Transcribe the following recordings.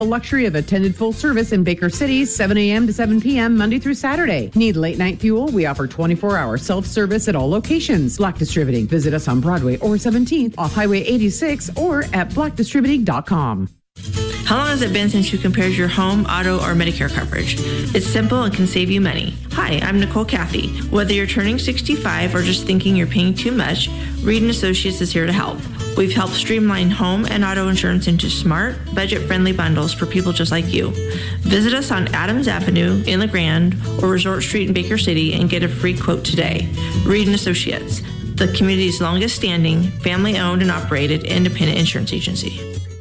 The luxury of attended full service in Baker City, 7 a.m. to 7 p.m. Monday through Saturday. Need late night fuel? We offer 24-hour self-service at all locations. Black Distributing. Visit us on Broadway or 17th off Highway 86 or at blackdistributing.com. How long has it been since you compared your home, auto, or Medicare coverage? It's simple and can save you money. Hi, I'm Nicole Cathy. Whether you're turning 65 or just thinking you're paying too much, Reed & Associates is here to help. We've helped streamline home and auto insurance into smart, budget-friendly bundles for people just like you. Visit us on Adams Avenue in LeGrand or Resort Street in Baker City and get a free quote today. Reed & Associates, the community's longest-standing, family-owned and operated independent insurance agency.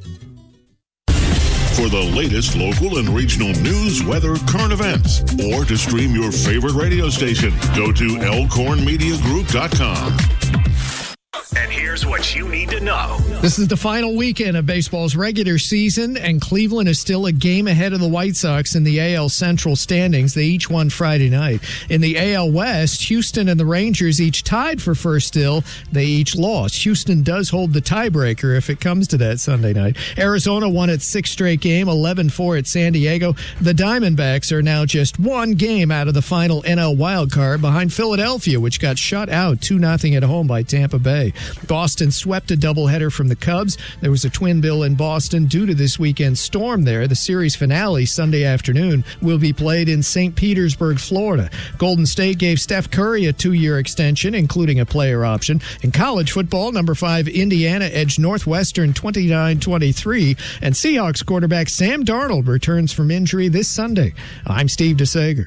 For the latest local and regional news, weather, current events, or to stream your favorite radio station, go to elkhornmediagroup.com. And here's what you need to know. This is the final weekend of baseball's regular season, and Cleveland is still a game ahead of the White Sox in the AL Central standings. They each won Friday night. In the AL West, Houston and the Rangers each tied for first still. They each lost. Houston does hold the tiebreaker if it comes to that Sunday night. Arizona won its sixth straight game, 11-4 at San Diego. The Diamondbacks are now just one game out of the final NL wildcard behind Philadelphia, which got shut out 2-0 at home by Tampa Bay. Boston swept a doubleheader from the Cubs. There was a twin bill in Boston due to this weekend's storm there. The series finale Sunday afternoon will be played in St. Petersburg, Florida. Golden State gave Steph Curry a 2-year extension, including a player option. In college football, number 5 Indiana edged Northwestern 29-23, and Seahawks quarterback Sam Darnold returns from injury this Sunday. I'm Steve DeSager.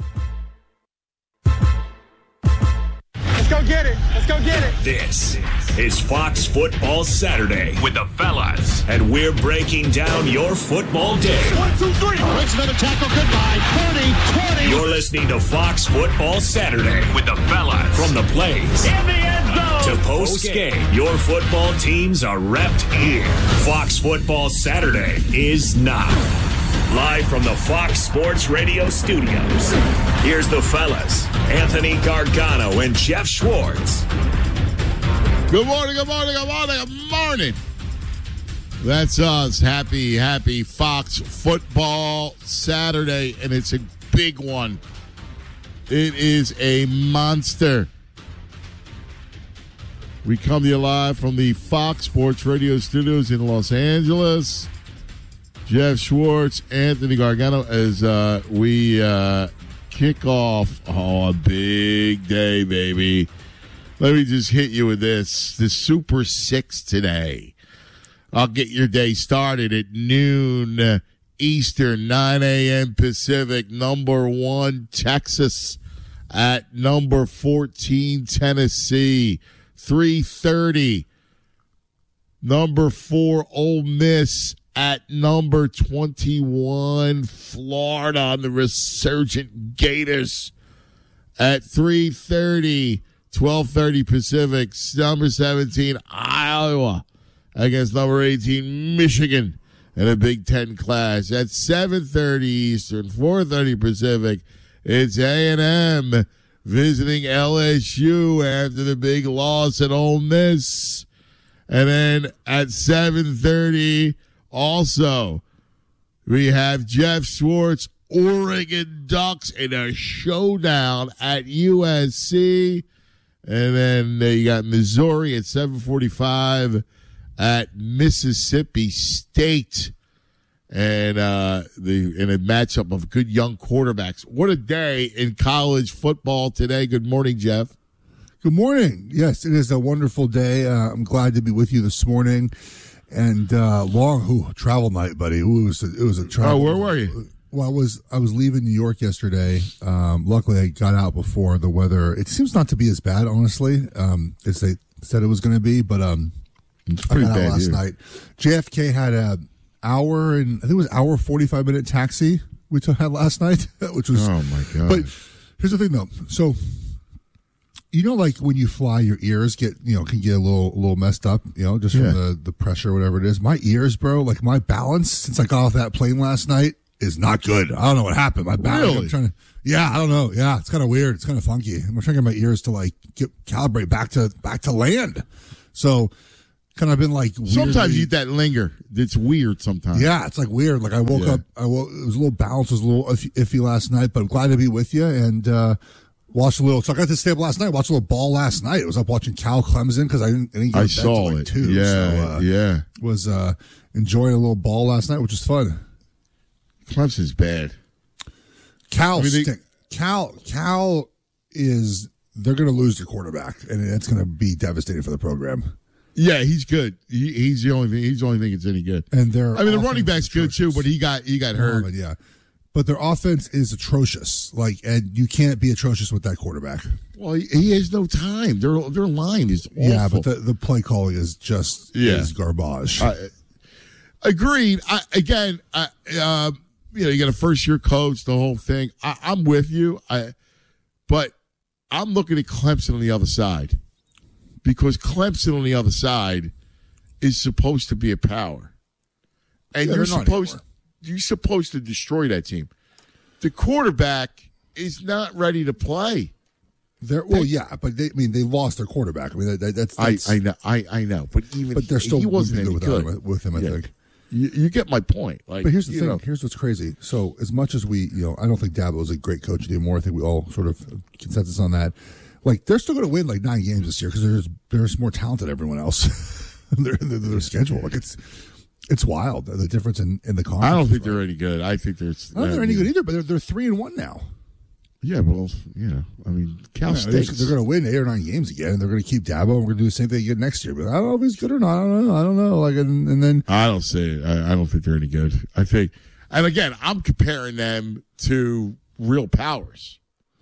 Let's go get it. Let's go get it. This is Fox Football Saturday with the fellas, and we're breaking down your football day. 1, 2, 3. Makes another tackle. Goodbye. 30, 20. You're listening to Fox Football Saturday with the fellas. From the plays In the end zone. to post-game, your football teams are repped here. Fox Football Saturday is now. Live from the Fox Sports Radio studios, here's the fellas, Anthony Gargano and Jeff Schwartz. Good morning, good morning, good morning, good morning. That's us. Happy Fox Football Saturday, and it's a big one. It is a monster. We come to you live from the Fox Sports Radio studios in Los Angeles. Jeff Schwartz, Anthony Gargano, as we kick off a big day, baby. Let me just hit you with this. The Super 6 today. I'll get your day started at noon Eastern, 9 a.m. Pacific. Number 1, Texas at number 14, Tennessee. 3:30. Number 4, Ole Miss at number 21, Florida on the resurgent Gators. At 3:30, 12:30 Pacific, number 17, Iowa against number 18, Michigan in a Big Ten clash. At 7:30 Eastern, 4:30 Pacific, it's A&M visiting LSU after the big loss at Ole Miss. And then at 7:30, also, we have Jeff Schwartz, Oregon Ducks in a showdown at USC. And then you got Missouri at 7:45 at Mississippi State. And in a matchup of good young quarterbacks. What a day in college football today. Good morning, Jeff. Good morning. Yes, it is a wonderful day. I'm glad to be with you this morning. And long travel night, buddy. It was a travel. Oh, where were you? Well, I was leaving New York yesterday. Luckily, I got out before the weather. It seems not to be as bad, honestly, as they said it was going to be. But it's pretty I got bad out last here. night. JFK had an hour and I think it was hour 45-minute taxi we had last night, which was. Oh my god! But here's the thing, though. So. You know, like when you fly, your ears can get a little messed up, just from the pressure or whatever it is. My ears, bro, like my balance since I got off that plane last night is not good. I don't know what happened. My balance, Really? I don't know. Yeah, it's kind of weird. It's kind of funky. I'm trying to get my ears to calibrate back to land. So kind of been like weirdly, sometimes you that linger. It's weird sometimes. Yeah, it's like weird. Like I woke up, it was a little balanced, it was a little iffy last night, but I'm glad to be with you and watched a little. So I got to stay up last night, watched a little ball last night. I was up watching Cal Clemson because I didn't get to bed till like 2. Yeah, was enjoying a little ball last night, which is fun. Clemson's bad. Cal is, they're going to lose their quarterback, and it's going to be devastating for the program. Yeah, he's good. He's the only thing. He's the only thing that's any good. And the running back's good too, but he got hurt. Yeah, but their offense is atrocious. And you can't be atrocious with that quarterback. Well, he has no time. Their line is awful. Yeah, but the play calling is just is garbage. Agreed. You got a first-year coach, the whole thing. I'm with you. But I'm looking at Clemson on the other side because Clemson on the other side is supposed to be a power, and you're supposed to destroy that team. The quarterback is not ready to play. But they lost their quarterback. I mean, that's I know, but they're still he wasn't any good with him. I think. You get my point. But here's the thing. Here's what's crazy. So as much as we, I don't think Dabo is a great coach anymore. I think we all sort of consensus on that. They're still going to win 9 games this year because there's more talent than everyone else. their schedule, it's wild. The difference in the conference. I don't think they're any good. I think they're. I don't think they're any good either. But they're 3-1 now. Yeah, well, Cal State. They're going to win 8 or 9 games again, and they're going to keep Dabo, and we're going to do the same thing again next year. But I don't know if he's good or not. I don't know. And then I don't see it. I don't think they're any good. I think, and again, I'm comparing them to real powers.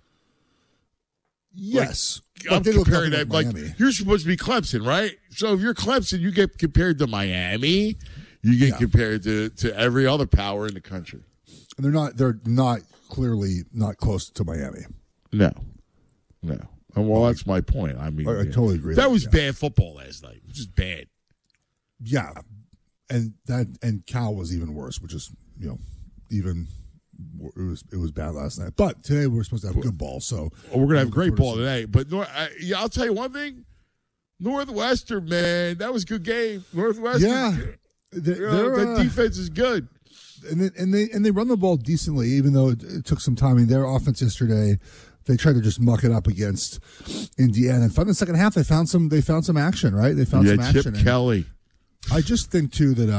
Yes, I'm comparing them you're supposed to be Clemson, right? So if you're Clemson, you get compared to Miami. You get compared to every other power in the country. And they're not clearly not close to Miami. No. Well, that's my point. I mean, I totally agree. That was bad football last night. It was just bad. Yeah, and Cal was even worse, which is even it was bad last night. But today we're supposed to have good ball, so we're gonna have great ball today. But I'll tell you one thing: Northwestern, man, that was a good game. Northwestern, their defense is good. And they run the ball decently, even though it took some time. I mean, their offense yesterday, they tried to just muck it up against Indiana. And in the second half, they found some action, right? They found some action. Chip Kelly. I just think too that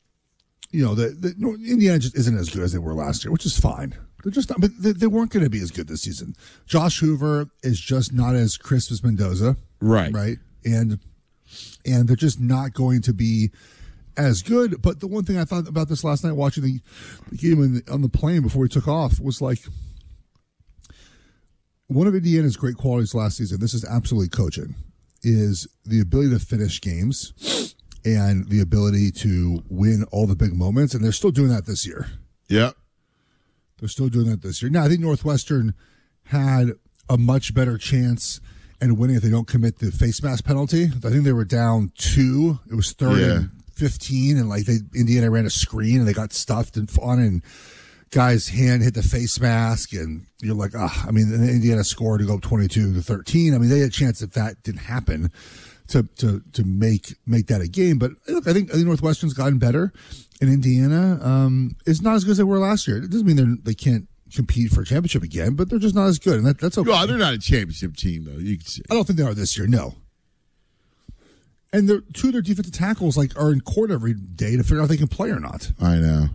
that Indiana just isn't as good as they were last year, which is fine. They're just not, but they weren't going to be as good this season. Josh Hoover is just not as crisp as Mendoza, right, and they're just not going to be as good. But the one thing I thought about this last night, watching the game on the plane before we took off, was one of Indiana's great qualities last season. This is absolutely coaching, is the ability to finish games and the ability to win all the big moments. And they're still doing that this year. Yeah. They're still doing that this year. Now, I think Northwestern had a much better chance at winning if they don't commit the face mask penalty. I think they were down 2. It was 3rd and 15, and Indiana ran a screen and they got stuffed and guy's hand hit the face mask, and you're like, and Indiana scored to go up 22-13. I mean, they had a chance if that didn't happen to make that a game. But look, I think Northwestern's gotten better, and Indiana is not as good as they were last year. It doesn't mean they can't compete for a championship again, but they're just not as good, and that's okay. No, they're not a championship team, though. You can see. I don't think they are this year, no. And 2 of their defensive tackles are in court every day to figure out if they can play or not. I know.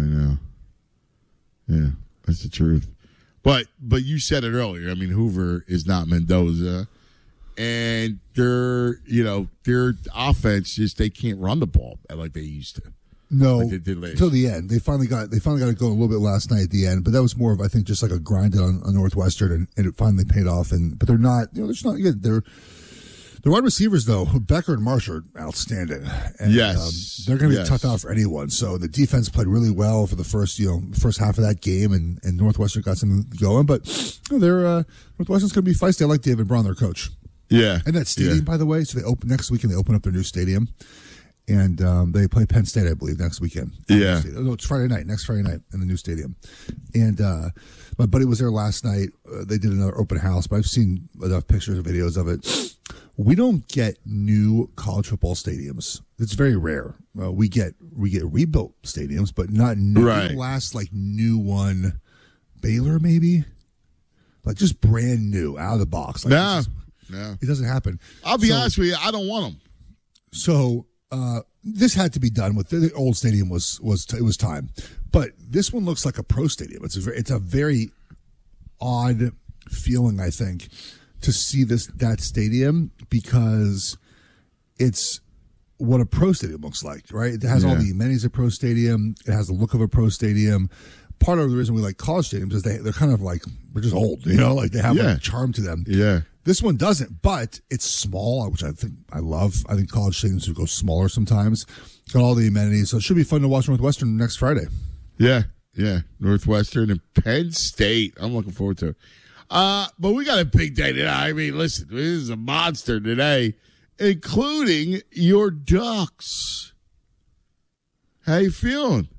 Yeah, that's the truth. But you said it earlier. I mean, Hoover is not Mendoza, and their offense they can't run the ball like they used to. No, like they did last. Until the end. They finally got it going a little bit last night at the end, but that was more of, I think, just like a grind on Northwestern, and it finally paid off. But they're not, they're just not good. The wide receivers, though, Becker and Marsh are outstanding. And, yes. They're going to be tough out for anyone. So the defense played really well for the first half of that game, and Northwestern got something going. But Northwestern's going to be feisty. I like David Braun, their coach. Yeah. And that stadium, by the way. So next weekend they open up their new stadium, and they play Penn State, I believe, next weekend. Yeah. No, it's next Friday night in the new stadium. And my buddy was there last night. They did another open house, but I've seen enough pictures and videos of it. We don't get new college football stadiums. It's very rare. We get rebuilt stadiums, but not new. Right. The last new one, Baylor maybe, just brand new out of the box. No, it doesn't happen. I'll be honest with you. I don't want them. So this had to be done with the old stadium. It was time, but this one looks like a pro stadium. It's a very odd feeling, I think, to see that stadium, because it's what a pro stadium looks like, right? It has all the amenities of a pro stadium. It has the look of a pro stadium. Part of the reason we like college stadiums is they're kind of they're just old, they have a charm to them. Yeah. This one doesn't, but it's small, which I think I love. I think college stadiums should go smaller sometimes. Got all the amenities, so it should be fun to watch Northwestern next Friday. Yeah. Northwestern and Penn State. I'm looking forward to it. But we got a big day today. I mean, listen, this is a monster today, including your Ducks. How you feeling?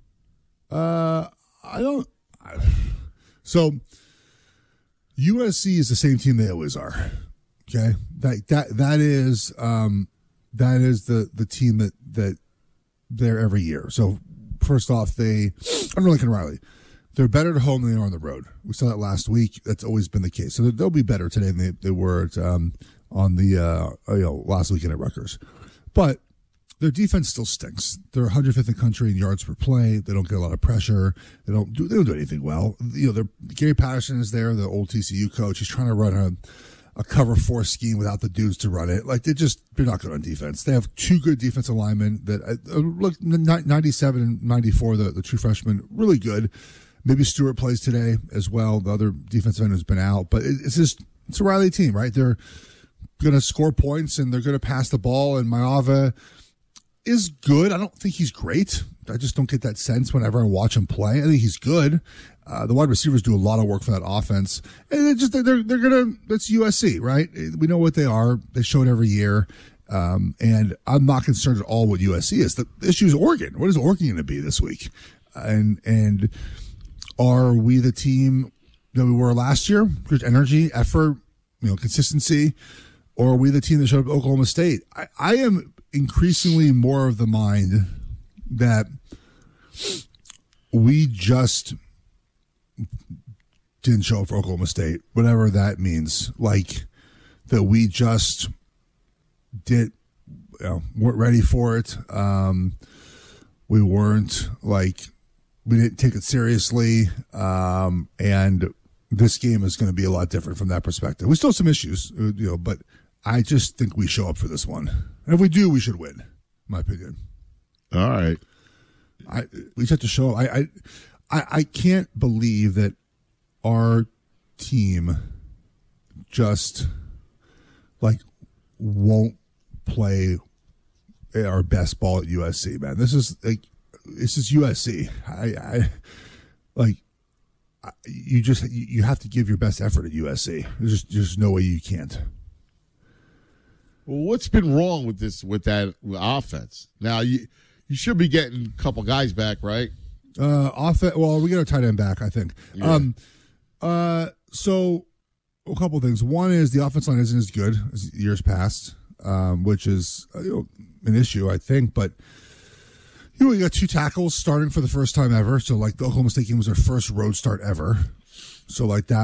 So USC is the same team they always are. Okay, that is the team that they're every year. So first off, under Lincoln Riley, they're better at home than they are on the road. We saw that last week. That's always been the case. So they'll be better today than they were on the last weekend at Rutgers. But their defense still stinks. They're 105th in the country in yards per play. They don't get a lot of pressure. They don't do anything well. Gary Patterson is there, the old TCU coach. He's trying to run a cover 4 scheme without the dudes to run it. They're not good on defense. They have 2 good defensive linemen that look 97 and 94. The true freshmen, really good. Maybe Stewart plays today as well. The other defensive end has been out, but it's a Riley team, right? They're going to score points and they're going to pass the ball. And Maava is good. I don't think he's great. I just don't get that sense whenever I watch him play. I think he's good. The wide receivers do a lot of work for that offense, and they're gonna. That's USC, right? We know what they are. They show it every year, and I'm not concerned at all what USC is. The issue is Oregon. What is Oregon going to be this week? And are we the team that we were last year? Good energy, effort, consistency, or are we the team that showed up at Oklahoma State? I am increasingly more of the mind that we just didn't show up for Oklahoma State, whatever that means. That we just weren't ready for it. We weren't we didn't take it seriously. And this game is going to be a lot different from that perspective. We still have some issues, but I just think we show up for this one. And if we do, we should win, in my opinion. All right. We just have to show up. I can't believe that our team just won't play our best ball at USC, man. This is USC. You have to give your best effort at USC. There's no way you can't. Well, what's been wrong with that offense? Now you should be getting a couple guys back, right? Well, we got our tight end back, I think. Yeah. So a couple of things. One is the offense line isn't as good as years past, which is an issue, I think. But we got 2 tackles starting for the first time ever. So the Oklahoma State game was their first road start ever. So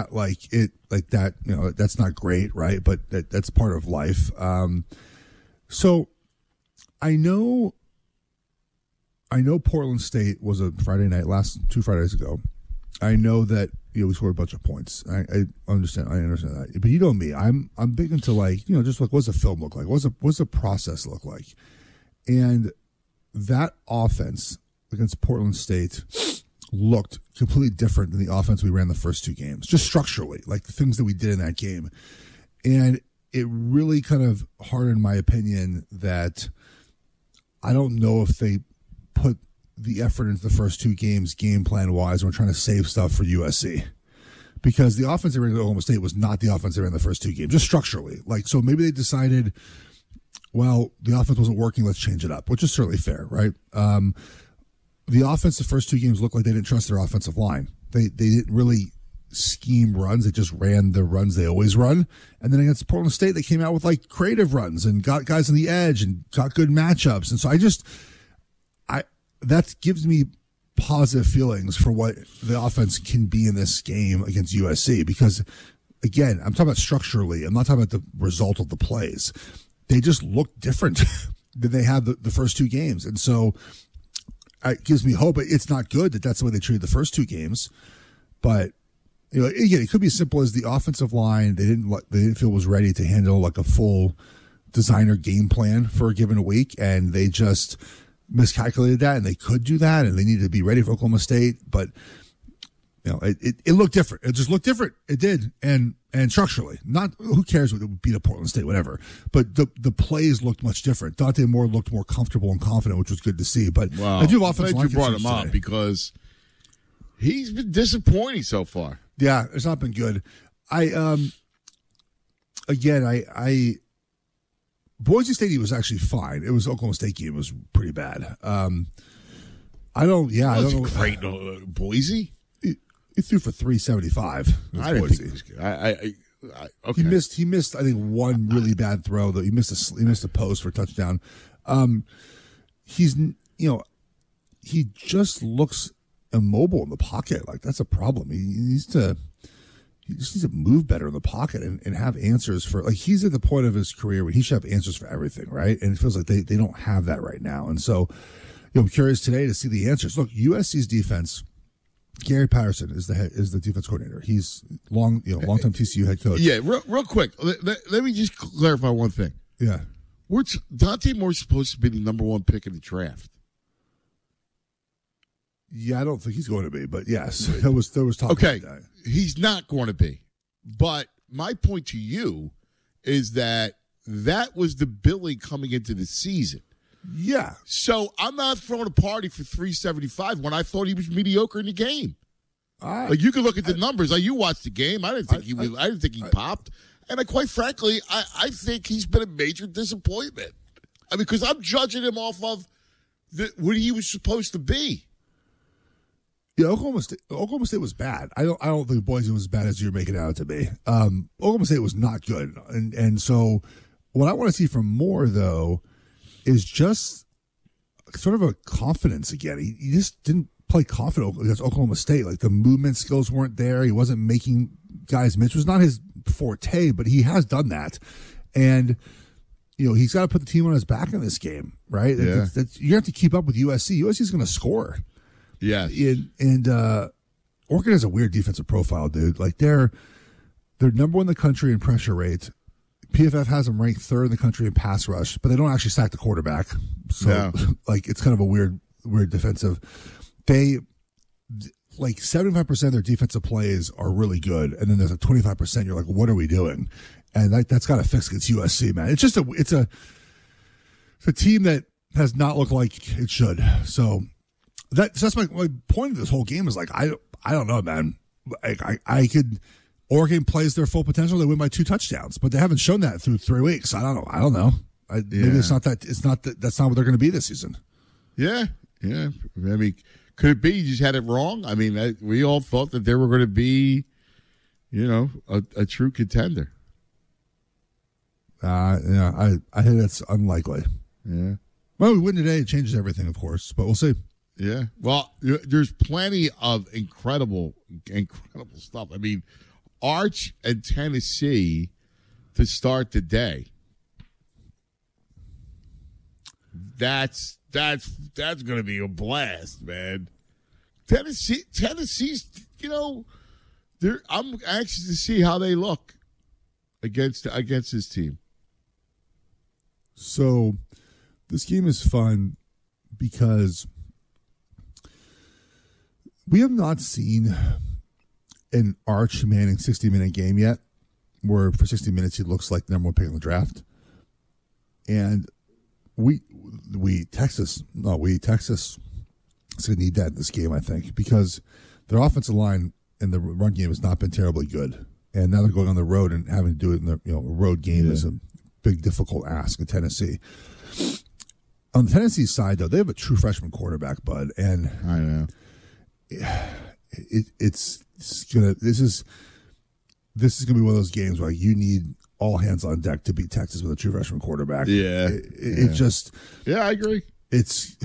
that's not great, right? But that's part of life. So I know Portland State was a Friday night, 2 Fridays ago. I know that we scored a bunch of points. I understand that. But you know me, I'm big into just what's the film look like? What's the process look like? And that offense against Portland State looked completely different than the offense we ran the first 2 games, just structurally, the things that we did in that game. And it really kind of hardened my opinion that I don't know if they put the effort into the first 2 games game plan wise when we're trying to save stuff for USC. Because the offense they ran at Oklahoma State was not the offense they ran the first 2 games, just structurally. So maybe they decided, well, the offense wasn't working, let's change it up, which is certainly fair, right? The offense the first 2 games looked like they didn't trust their offensive line. They didn't really scheme runs. They just ran the runs they always run. And then against Portland State, they came out with like creative runs and got guys on the edge and got good matchups. And so that gives me positive feelings for what the offense can be in this game against USC, because again, I'm talking about structurally. I'm not talking about the result of the plays. They just look different than they had the first two games. And so it gives me hope. It's not good that that's the way they treated the first two games. But, again, it could be as simple as the offensive line. They didn't feel was ready to handle like a full designer game plan for a given week. And they just miscalculated that, and they could do that, and they needed to be ready for Oklahoma State. But it looked different. It just looked different. It did, and structurally, not who cares what it would beat up Portland State, whatever. But the plays looked much different. Dante Moore looked more comfortable and confident, which was good to see. But I do have offensive line. You brought him up because he's been disappointing so far. Yeah, it's not been good. Boise State, he was actually fine. It was Oklahoma State game was pretty bad. I don't know. Great, Boise. He threw for 375. I didn't think he was good. Okay. He missed. I think one really bad throw though. He missed a post for a touchdown. He just looks immobile in the pocket. Like that's a problem. He just needs to move better in the pocket and have answers for, like, he's at the point of his career where he should have answers for everything, right? And it feels like they don't have that right now. And so, I'm curious today to see the answers. Look, USC's defense, Gary Patterson is the defense coordinator. He's longtime TCU head coach. Yeah, real quick. Let me just clarify one thing. Yeah. Dante Moore's supposed to be the number one pick in the draft. Yeah, I don't think he's going to be, but yes, there was talk okay, about that. He's not going to be. But my point to you is that was the billing coming into the season. Yeah. So I'm not throwing a party for 375 when I thought he was mediocre in the game. Like you can look at the numbers. Like you watched the game. I didn't think he popped. And quite frankly, I think he's been a major disappointment. I mean, because I'm judging him off of what he was supposed to be. Yeah, Oklahoma State was bad. I don't think Boise was as bad as you're making it out to be. Oklahoma State was not good, and so what I want to see from Moore though is just sort of a confidence again. He just didn't play confident against Oklahoma State. Like the movement skills weren't there. He wasn't making guys miss. It was not his forte, but he has done that, and he's got to put the team on his back in this game, right? Yeah. You have to keep up with USC. USC is going to score. Yeah, and Oregon has a weird defensive profile, dude. Like they're number one in the country in pressure rate. PFF has them ranked third in the country in pass rush, but they don't actually sack the quarterback. So like it's kind of a weird defensive. They like 75% of their defensive plays are really good, and then there's a 25% you're like, what are we doing? And that's got to fix against USC, man. It's just it's a team that has not looked like it should. So. That's my point of this whole game is like I don't know, man. I could Oregon plays their full potential. They win by 2 touchdowns, but they haven't shown that through 3 weeks. I don't know. Maybe it's not that. It's not that. That's not what they're going to be this season. Yeah. I mean, could it be you just had it wrong? I mean, we all thought that they were going to be, a true contender. I think that's unlikely. Yeah. Well, we win today. It changes everything, of course, but we'll see. Yeah. Well, there's plenty of incredible stuff. I mean, Arch and Tennessee to start the day. That's going to be a blast, man. Tennessee's, I'm anxious to see how they look against this team. So, this game is fun because we have not seen an Arch Manning 60-minute game yet, where for 60 minutes he looks like the number one pick in the draft. And Texas is going to need that in this game, I think, because their offensive line and the run game has not been terribly good. And now they're going on the road and having to do it in the a road game is a big, difficult ask in Tennessee. On the Tennessee side, though, they have a true freshman quarterback, Bud, and I know. It's this is gonna be one of those games where you need all hands on deck to beat Texas with a true freshman quarterback. Yeah, it just. Yeah, I agree. It's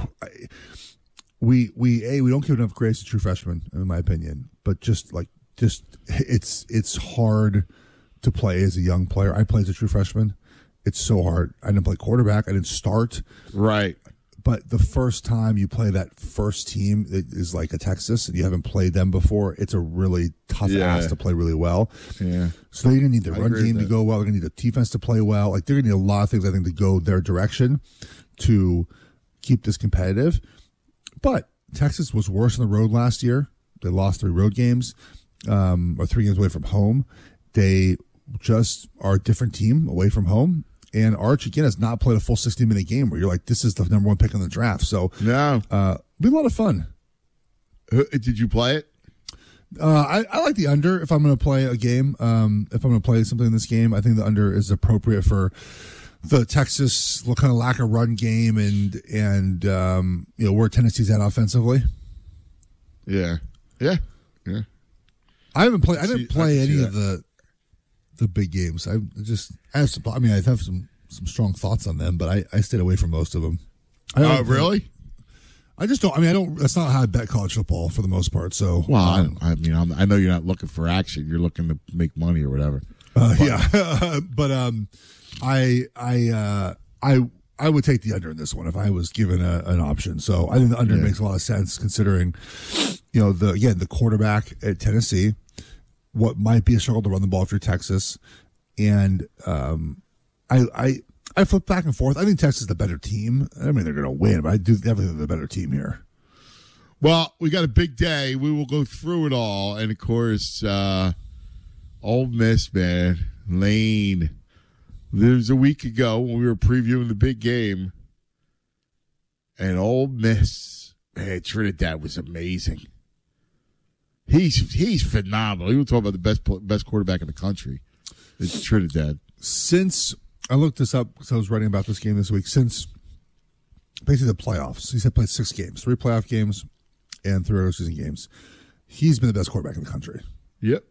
we don't give enough grace to true freshmen, in my opinion. But just it's hard to play as a young player. I played as a true freshman. It's so hard. I didn't play quarterback. I didn't start. Right. But the first time you play that first team that is like a Texas and you haven't played them before, it's a really tough ask to play really well. Yeah. So they're going to need the run game to go well. They're going to need the defense to play well. Like they're going to need a lot of things, I think, to go their direction to keep this competitive. But Texas was worse on the road last year. They lost 3 road games, or 3 games away from home. They just are a different team away from home. And Arch, again, has not played a full 60-minute game where you're like, this is the number 1 pick in the draft. So, no. Be a lot of fun. Did you play it? I like the under if I'm going to play a game. If I'm going to play something in this game, I think the under is appropriate for the Texas kind of lack of run game and where Tennessee's at offensively. Yeah. I didn't play any of the big games. I have some strong thoughts on them, but I stayed away from most of them. Really? I just don't. I don't. That's not how I bet college football for the most part. So, well, I know you're not looking for action. You're looking to make money or whatever. Yeah, but I would take the under in this one if I was given an option. So I think the under makes a lot of sense considering, the quarterback at Tennessee, what might be a struggle to run the ball through Texas, and I flip back and forth. I think Texas is the better team. I mean, they're going to win, but I do definitely think they're the better team here. Well, we got a big day. We will go through it all, and of course, Ole Miss, man, Lane. There was a week ago when we were previewing the big game, and Ole Miss, man, Trinidad was amazing. He's phenomenal. He was talking about the best quarterback in the country. It's Trinidad. Since I looked this up because I was writing about this game this week, since basically the playoffs, he's played 6 games, 3 playoff games and 3 regular season games. He's been the best quarterback in the country. Yep.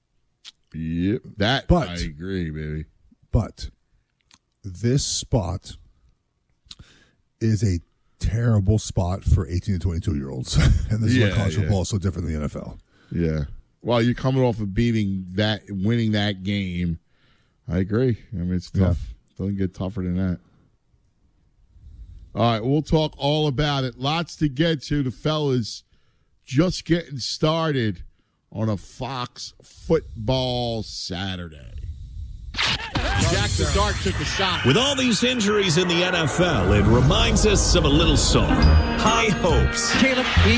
I agree, baby. But this spot is a terrible spot for 18 to 22-year-olds. And this is why college football is so different than the NFL. Yeah. Well, you're coming off of winning that game. I agree. I mean, it's tough. Yeah. Doesn't get tougher than that. All right, we'll talk all about it. Lots to get to. The fellas just getting started on a Fox Football Saturday. Jack the Dart took a shot. With all these injuries in the NFL, it reminds us of a little song. High hopes. Caleb, he